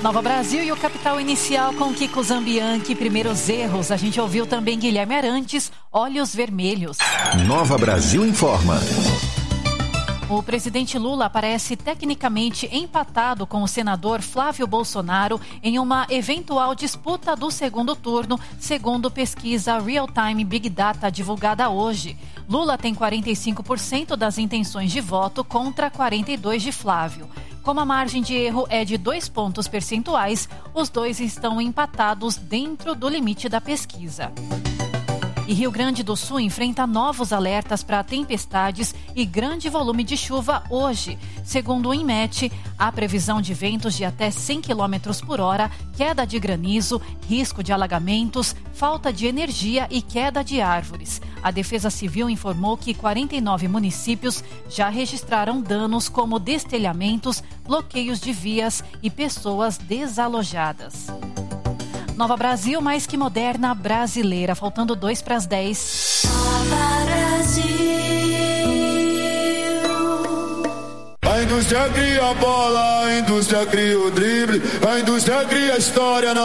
Nova Brasil e o Capital Inicial com Kiko Zambianchi, primeiros erros. A gente ouviu também Guilherme Arantes, Olhos Vermelhos. Nova Brasil informa. O presidente Lula aparece tecnicamente empatado com o senador Flávio Bolsonaro em uma eventual disputa do segundo turno, segundo pesquisa Real Time Big Data divulgada hoje. Lula tem 45% das intenções de voto contra 42% de Flávio. Como a margem de erro é de 2 pontos percentuais, os dois estão empatados dentro do limite da pesquisa. E Rio Grande do Sul enfrenta novos alertas para tempestades e grande volume de chuva hoje. Segundo o INMET, há previsão de ventos de até 100 km por hora, queda de granizo, risco de alagamentos, falta de energia e queda de árvores. A Defesa Civil informou que 49 municípios já registraram danos como destelhamentos, bloqueios de vias e pessoas desalojadas. Nova Brasil, mais que moderna, brasileira. Faltando 2 para as 10. Nova Brasil. A indústria cria a bola, a indústria cria o drible, a indústria cria a história.